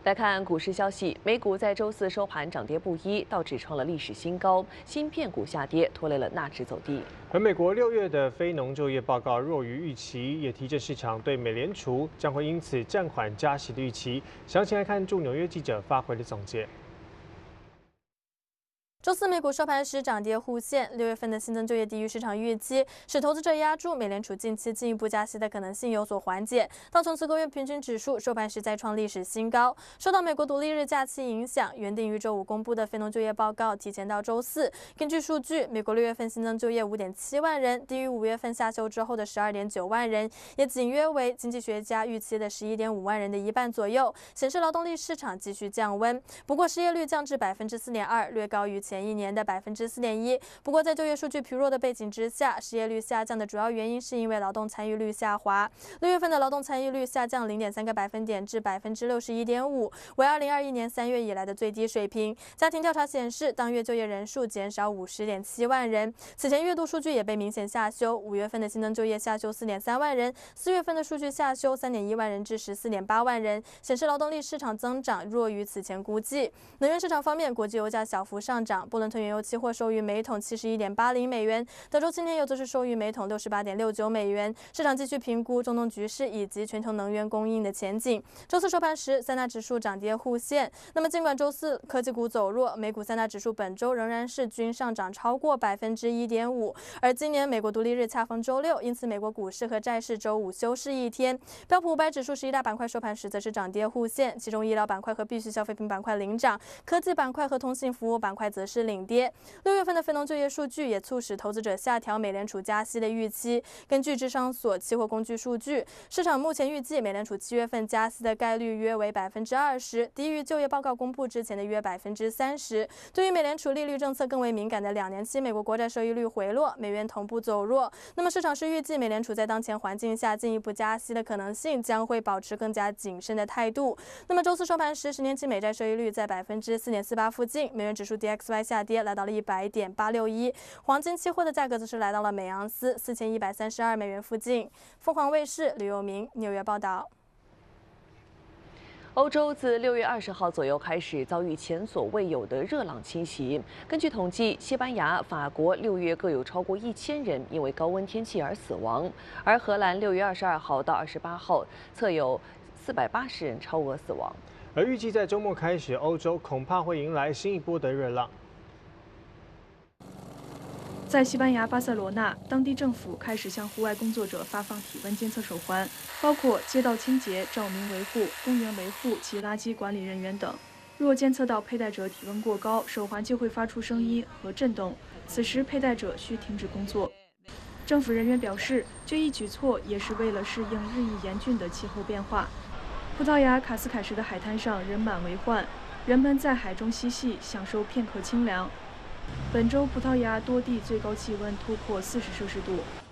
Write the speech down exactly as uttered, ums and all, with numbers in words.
来看股市消息，美股在周四收盘涨跌不一，道指创了历史新高，芯片股下跌，拖累了纳指走低。 而美国六月的非农就业报告弱于预期，也提振市场对美联储将会因此暂缓加息的预期。详情来看驻纽约记者发回的总结。 周四美股收盘时涨跌互现，六月份的新增就业低于市场预期，使投资者押注美联储近期进一步加息的可能性有所缓解。道琼斯工业平均指数收盘时再创历史新高，受到美国独立日假期影响，原定于周五公布的非农就业报告提前到周四。根据数据，美国六月份新增就业 五点七万人，低于五月份下修之后的 十二点九万人，也仅约为经济学家预期的 十一点五万人的一半左右，显示劳动力市场继续降温。不过失业率降至 百分之四点二， 略高于前一年的 百分之四点一。不过，在就业数据疲弱的背景之下，失业率下降的主要原因是因为劳动参与率下滑。六月份的劳动参与率下降 零点三个百分点至 百分之六十一点五， 为二零二一年三月以来的最低水平。家庭调查显示，当月就业人数减少 五十点七万人。此前月度数据也被明显下修，五月份的新增就业下修 四点三万人，四月份的数据下修 三点一万人至 十四点八万人，显示劳动力市场增长弱于此前估计。能源市场方面，国际油价小幅上涨，布伦特原油期货收于每桶 七十一点八零美元，德州轻天油则是收于每桶 六十八点六九美元。市场继续评估中东局势以及全球能源供应的前景。周四收盘时，三大指数涨跌互现。那么，尽管周四科技股走弱，美股三大指数本周仍然是均上涨超过 百分之一点五。而今年美国独立日恰逢周六，因此美国股市和债市周五休市一天。标普五百指数十一大板块收盘时则是涨跌互现，其中医疗板块和必需消费品板块领涨，科技板块和通信服务板块则是领跌。六月份的非农就业数据也促使投资者下调美联储加息的预期。根据智商所期货工具数据，市场目前预计美联储七月份加息的概率约为 百分之二十， 低于就业报告公布之前的约 百分之三十。对于美联储利率政策更为敏感的两年期美国国债收益率回落，美元同步走弱。那么市场是预计美联储在当前环境下进一步加息的可能性将会保持更加谨慎的态度。那么周四收盘时，十年期美债收益率在 百分之四点四八 附近，美元指数 D X Y 下跌来到了一百点八六一，黄金期货的价格则是来到了每盎司四千一百三十二美元附近。凤凰卫视吕佑明纽约报道。 欧洲自六月二十号左右开始遭遇前所未有的热浪侵袭。根据统计，西班牙、法国六月各有超过一千人因为高温天气而死亡，而荷兰六月二十二号到二十八号测有四百八十人超额死亡。 而预计在周末开始，欧洲恐怕会迎来新一波的热浪。 在西班牙巴塞罗那，当地政府开始向户外工作者发放体温监测手环，包括街道清洁、照明维护、公园维护及垃圾管理人员等。若监测到佩戴者体温过高，手环就会发出声音和震动，此时佩戴者需停止工作。政府人员表示，这一举措也是为了适应日益严峻的气候变化。葡萄牙卡斯凯什的海滩上人满为患，人们在海中嬉戏，享受片刻清凉。 本周，葡萄牙多地最高气温突破四十摄氏度。